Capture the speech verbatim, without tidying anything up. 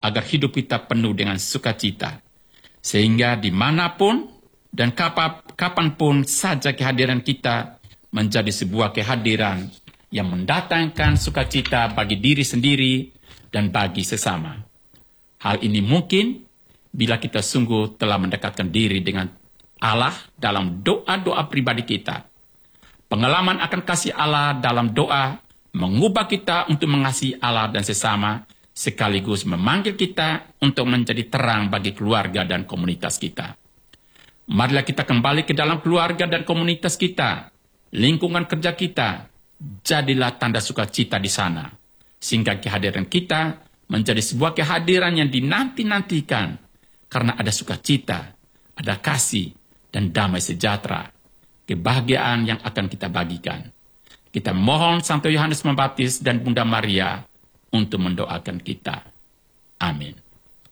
agar hidup kita penuh dengan sukacita. Sehingga dimanapun dan kapan, kapanpun saja kehadiran kita menjadi sebuah kehadiran yang mendatangkan sukacita bagi diri sendiri dan bagi sesama. Hal ini mungkin bila kita sungguh telah mendekatkan diri dengan Allah dalam doa-doa pribadi kita. Pengalaman akan kasih Allah dalam doa mengubah kita untuk mengasihi Allah dan sesama, sekaligus memanggil kita untuk menjadi terang bagi keluarga dan komunitas kita. Marilah kita kembali ke dalam keluarga dan komunitas kita, lingkungan kerja kita, jadilah tanda sukacita di sana, sehingga kehadiran kita menjadi sebuah kehadiran yang dinanti-nantikan, karena ada sukacita, ada kasih, dan damai sejahtera, kebahagiaan yang akan kita bagikan. Kita mohon Santo Yohanes Pembaptis dan Bunda Maria untuk mendoakan kita. Amin.